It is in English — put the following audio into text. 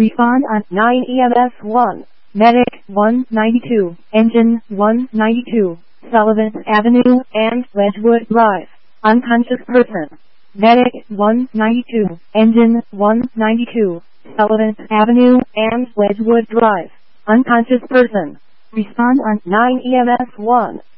Respond on 9 EMS 1. Medic 192. Engine 192. Sullivan Avenue and Wedgwood Drive. Unconscious person. Medic 192. Engine 192. Sullivan Avenue and Wedgwood Drive. Unconscious person. Respond on 9 EMS 1.